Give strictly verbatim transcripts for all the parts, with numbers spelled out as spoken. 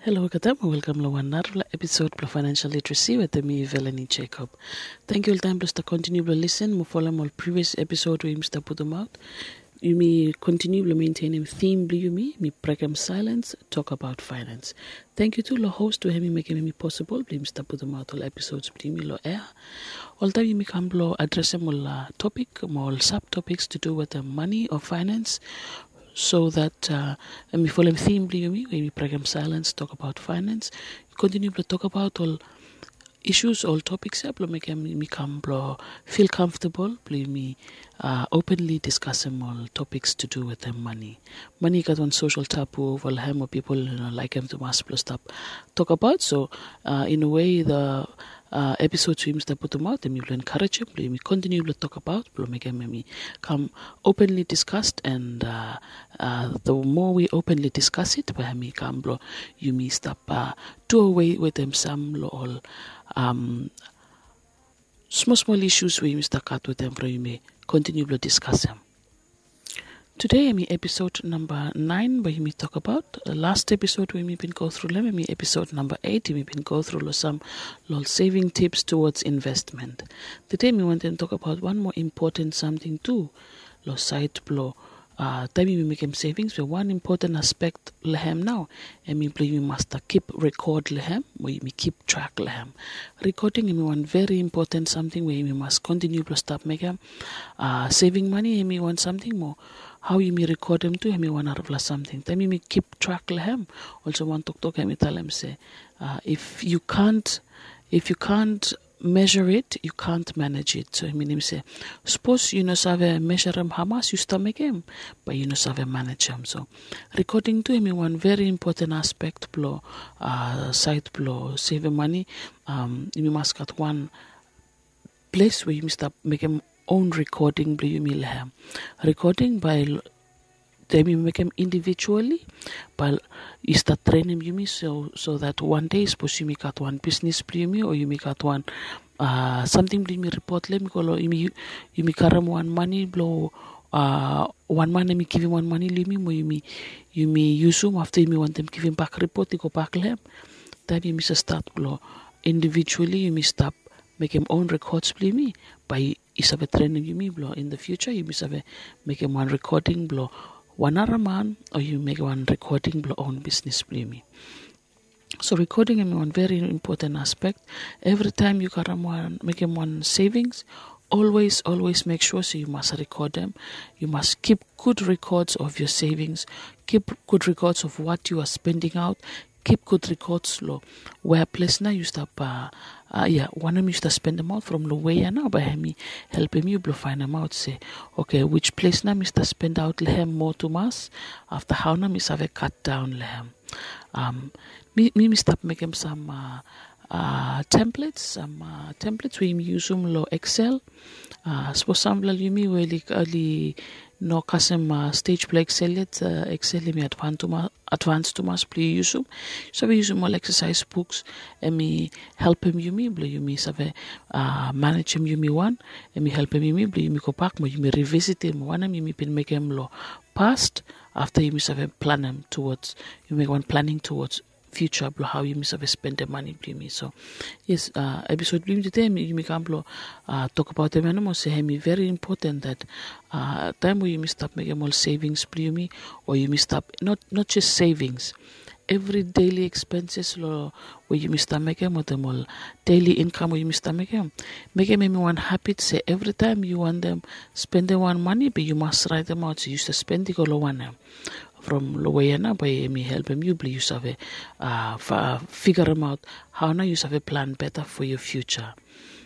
Hello, Katam. Welcome to another episode of Financial Literacy with me, Velani Jacob. Thank you all time to continue to listen. Mo follow my previous episode where Mister put them out. You may continue to maintain a theme. You me, me pregam silence. Talk about finance. Thank you to the host to have me make me possible. Please Mister put them out all episodes. Please me lo air. All time you may come blow address more topic, more subtopics to do with the money or finance. So that uh, we follow a theme, when we program silence, talk about finance, continue to talk about all issues, all topics, make me come feel comfortable, me uh, openly discuss them all topics to do with the money. Money got one social taboo, well, how people you know, like them to mass plus stop talk about. So uh, in a way, the Uh, episodes we must put them out, and we will encourage him, we continue to talk about, we make him come openly discussed, and uh, uh, the more we openly discuss it, we come you may stop uh, do away with them some all um, small small issues we must cut with them, we may continue to discuss them. Today, I'm in episode number nine, where we talk about the last episode where we've been go through. Let me episode number eight, we've been go through some lol saving tips towards investment. Today, we want to talk about one more important something too, lo side blow. Uh, time we make them savings, but one important aspect lehem now, and we we must keep record lehem, we we keep track lehem. Recording is one very important something where we must continue to stop making uh, saving money, and we want something more. How you may record them too, and we want to something. Time we keep track lehem. Also want to talk, and we tell them say, uh, if you can't, if you can't measure it, you can't manage it. So I mean, say, suppose you know save measure them how much you start making, but you know save manage them. So recording to me one very important aspect blow, uh, side blow, save money. Um, you must got one place where you must start making own recording. Blow you mean recording by. Then you make them individually, but you start training you me so so that one day suppose you make out one business me or you make out one uh something me report let me call you you make one money blow uh one man me give him one money let me you me you me use them after you me want them give him back report you go back lem then you miss start blow individually you me stop make him own records please me by is have a training you me blow in the future you miss have make him one recording blow one other man, or you make one recording blow own business play me. So recording is one very important aspect. Every time you got one make them one savings, always always make sure so you must record them. You must keep good records of your savings, keep good records of what you are spending out, keep good records low. Where place now you stop uh, uh yeah, one of them used to spend them out from the way now by me helping you blow find them out, say, okay, which place now Mister spend out lehem more to mass after how now Mister have a cut down lehem. Um me me stop making some uh, uh templates, some uh, templates we use them low Excel. Uh suppose some you me really early no custom uh, stage play Excel yet uh, Excel me advanced to ma advanced to mass play use them. So we use them all exercise books and me help him you me blue you me save uh manage him you me one and me help him you me blue you me go back you me revisit him one and you me been make him low past after you me save plan him towards you make one planning towards future blow how you must have spend the money blue me. So yes uh episode blue today you may come blow uh talk about them and say me very important that uh time where you must stop making all savings blue me or you must stop not not just savings every daily expenses lo where you must start making with them all daily income where you must start making make them maybe one habit say every time you want them spend the one money but you must write them out so you used to spend the all one from Lowayana by me help him you please have a uh, uh figure them out how now you have a plan better for your future.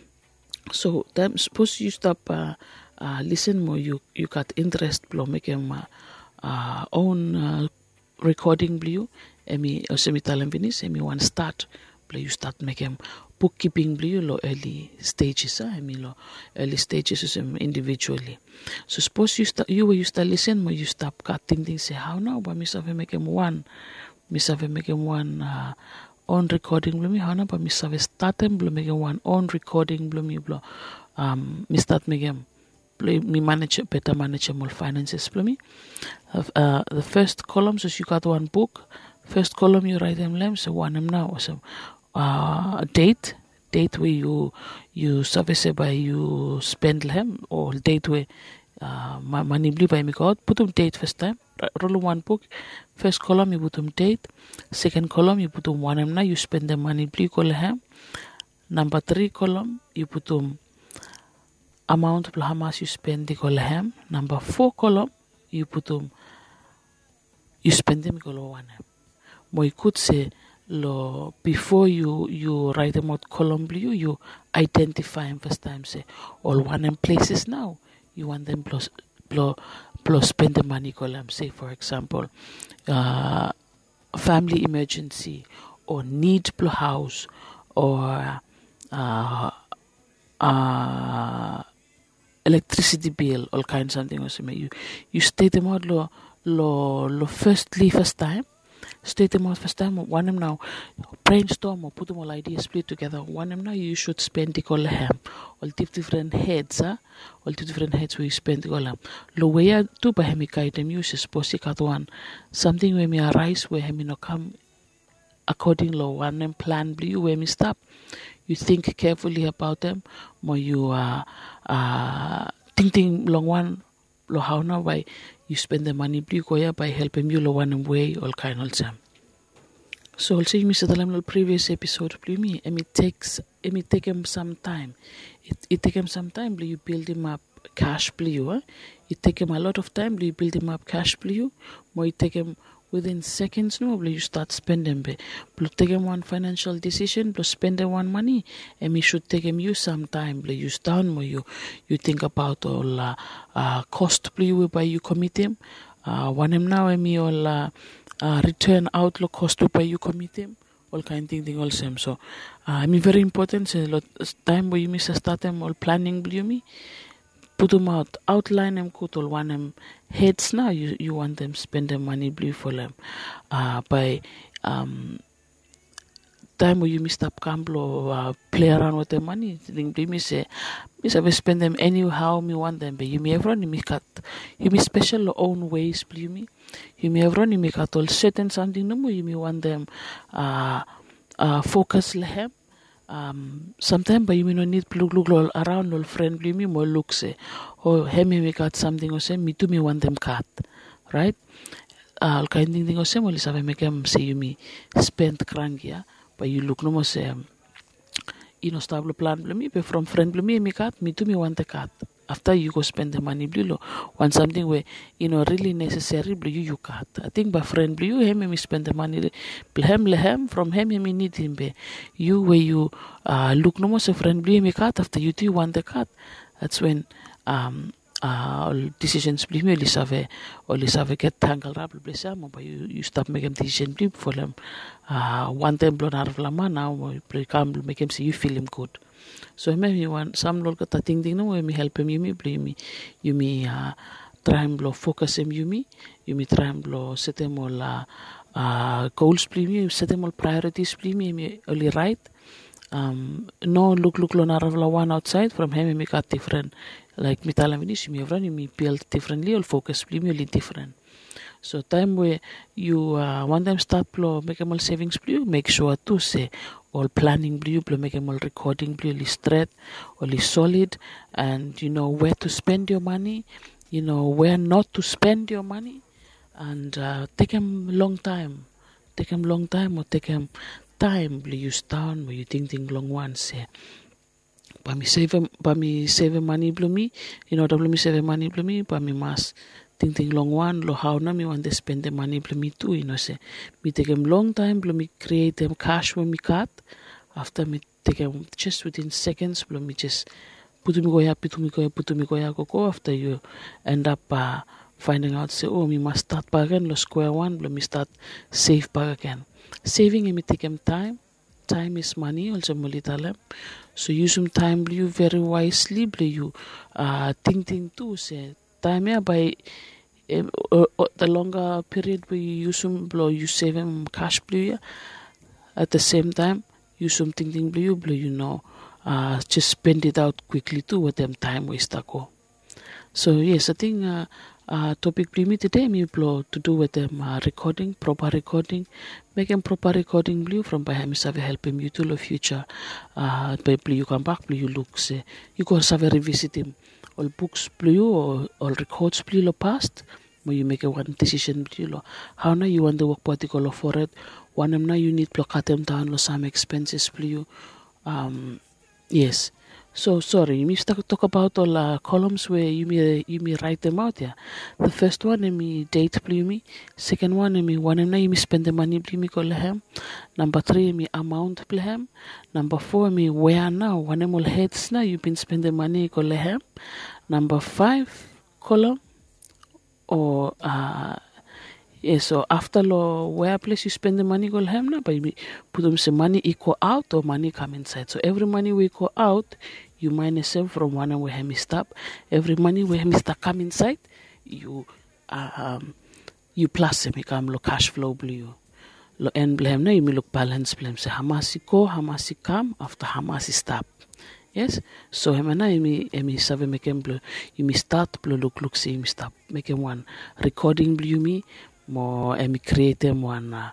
So then suppose you stop uh, uh listen more you you got interest blow make him uh, uh own uh, recording blue and me also me tell him finish and me one start blue you start make him bookkeeping blue lo early stages uh, I mean lo early stages is um, individually. So suppose you start you you start listen more you stop cutting things say how now but me have make him one me have make him one uh, own recording blue me how now but me have start him blue make him one own recording blue me blue um me start make him me manage better manage more finances blue me uh, uh, the first column is you got one book First column you write them lem so one them now so uh date date where you you service by you spend lem or date where uh money blue by me god put them date first time roll one book first column you put them date second column you put them one them now you spend the money blue column number three column you put them amount plus how much you spend the column number four column you put them you spend them column one mo you could say lo before you you write them out column blue you identify them first time say all one them places now you want them plus plus plus spend the money column say for example uh family emergency or need plus house or uh uh electricity bill all kinds of something or something you you state them out lo lo lo firstly first time state them out first time one them now brainstorm or put them all ideas split together one them now you should spend the column all different heads huh? all different heads where you spend the column lo way to by hemi item use suppose cut one something where me arise where me no come according lo one them plan blue where me stop you think carefully about them more you uh uh thinking long one lo how now by you spend the money blue goya by helping you lo one way all kind of them. So also you miss the previous episode blue me and it takes and it take him some time. It it take him some time blue you build him up cash blue. Huh? It take him a lot of time blue you build him up cash blue. More it take him within seconds no blue you start spending be. Blue take him one financial decision blue spend the one money and me should take him you some time blue you down more you you think about all uh, uh cost blue by you commit him. Uh one him now and me all uh, uh return outlook cost by you commit him all kind of thing thing all same so uh, I mean very important so lot time where you miss start them all planning blue me put them out outline them good all one them heads now you you want them spend the money blue for them uh by um time where you miss up gamble or uh, play around with the money thing blue me say me say spend them anyhow me want them but you may everyone you may cut you may special your own ways blue me you may everyone you may cut all certain something no more you may want them uh uh focus lehem um sometimes but you may not need look look all around all friendly me more look say oh hey me got something or say me too me want them cut right uh, all kind of thing or say well say make them say you me spend cranky but you look no more say um, you know stable plan me but from friend me me cut me too me want the cut after you go spend the money blue want something where you know really necessary blue you, you cut I think by friend blue him me spend the money him lehem from him me need him be you where you uh look no more say friend blue me cut after you do want the cut that's when um uh all decisions blue me lisave or lisave get tangled up blue some but you you stop making decision blue for them uh one time blown out of la man now play come make him see you feel him good. So maybe one some lol kata ting ting no me help him you me blue me you me uh try and blow focus him you me you me try and blow set him all uh, uh goals blue me set him all priorities blue me me only right um no look look lo naravla one outside from him me got different like me tell him this me run me build differently all focus blue me only different. So time where you uh, want them start blow make them all savings blue make sure to say all planning blue blue make them all recording blue straight all solid and you know where to spend your money you know where not to spend your money and uh, take them long time take them long time or take them time blue use down where you think think long ones say but me save but me save money blue me you know double me save money blue me but me must think think long one lo how na me want to spend the money blue me too you know say me take them long time blue me create them cash when me cut after me take them just within seconds blue me just put me go ya put me go put me go ya go after you end up uh, finding out say oh me must start back again lo square one blue me start save back again saving me take them time time is money also molitale so use some time blue very wisely blue you uh think think too say time yeah by um, uh, uh, the longer period we use some blow you save them cash blue yeah. At the same time use some thinking blue blue you know uh just spend it out quickly too with them time waste go. So yes I think uh, uh, topic blue me today me blow to do with them uh, recording, proper recording, make them proper recording blue from by him save help him you to the future. Uh, by blue you come back blue you look say you go save revisit him all books blue or all records blue lo past. When you make a one decision blue how now you want the work particular for it. One of now you need to cut them down lo some expenses blue. Um, yes. So sorry, you may start talk about all uh, columns where you may you may write them out. Yeah, the first one I me date blue me. Second one I me one and you may spend the money blue me call him. Number three I me amount blue him. Number four I me where now one of all heads now you've been spending money call him. Number five column or uh yeah, so after lo where place you spend the money go hem na, but you put them say money equal out or money come inside. So every money we go out, you minus them from one and where hem stop. Every money where hem stop come inside, you uh, um you plus them come lo cash flow blue. Lo end blame na you may look balance blame say how much go, how much come after how much stop. Yes, so hemana emi emi save make him blue. You me start blue look look see me stop make him one recording blue me. More emi create them one uh,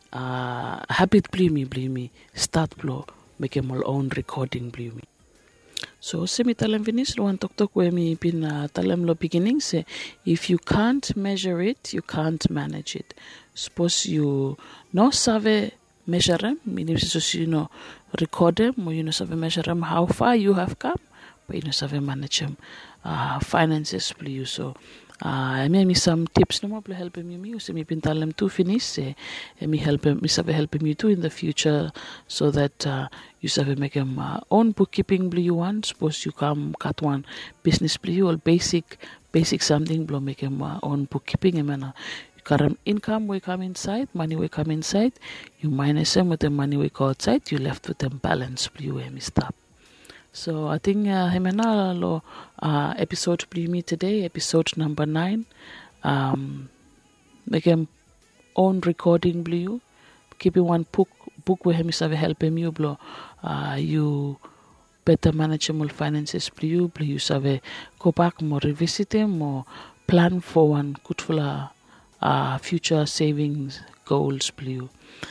uh, habit blue me blue me start blow make them all own recording blue me. So semi talem finish one talk talk where me been uh, talem lo beginning say if you can't measure it you can't manage it. Suppose you no save measure them meaning so you know record them or you know save measure them how far you have come but you know save manage them uh, finances blue so. Uh, I mean, some tips no more to help me. Me, so me been tell them to finish. Say, me help me, save help me too in the future, so that uh, you save make them uh, own bookkeeping. Blue you want, suppose you come cut one business blue or basic, basic something. Blue make them uh, own bookkeeping. I mean, current income will come inside, money will come inside. You minus them with the money will go outside. You left with them balance. Blue me stop. So I think uh, hemena lo uh, episode blue me today, episode number nine. Um, make him own recording blue. Keeping one book book where him save help him you blow. Uh, you better manage your finances blue. Blue you save go back more revisit him or plan for one good for uh, future savings goals blue.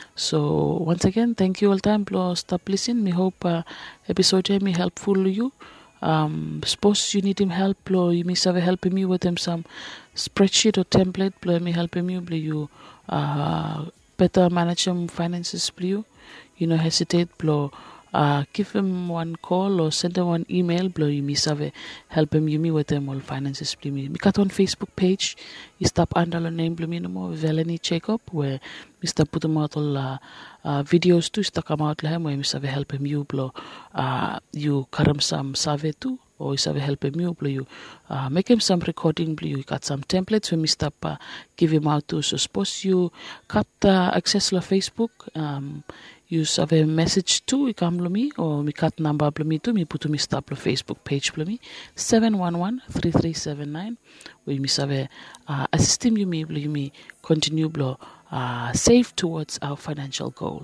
So once again, thank you all time for stop listening. Me hope uh, episode here me helpful you. Um, suppose you need him help, or you may have help me with him some spreadsheet or template. Blow me help him you, blow you uh, better manage him finances. Blow you know hesitate. Blow uh, give him one call or send him one email. Blow you may have help him you me with him all finances. Blow me. Me got on Facebook page. You stop under the name blow me no more Velani Jacob where Mister put them out all uh, uh, videos too. Stuck them out like where Mister help him you blow uh, you karam some save too. Or you help him you blow you uh, make him some recording blow you got some templates when Mister Uh, give him out too. So suppose you cut uh, access to Facebook um, you have a message too you come to me or me cut number blow me too me put to Mister the Facebook page blow me seven one one three three seven nine where you have a uh, assist him you me blow you me continue blow uh, save towards our financial goal.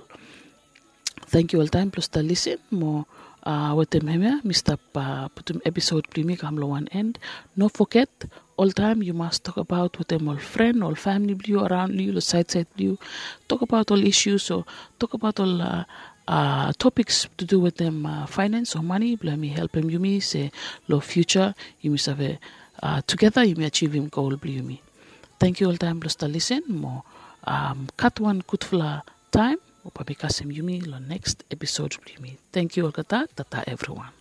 Thank you all time plus to listen more uh, with them here Mister Uh, put them episode blow me come to one end. No forget all time you must talk about with them all friend all family blue around you the side side blue talk about all issues so talk about all uh, uh, topics to do with them uh, finance or money let me help him you me say low future you must have a uh, together you may achieve him goal blue me. Thank you all time plus to listen more um, cut one good for time or because him you me the next episode blue me. Thank you all kata tata everyone.